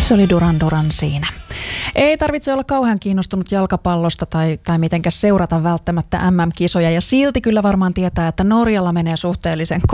Se oli Duran Duran siinä. Ei tarvitse olla kauhean kiinnostunut jalkapallosta tai mitenkäs seurata välttämättä MM-kisoja ja silti kyllä varmaan tietää, että Norjalla menee suhteellisen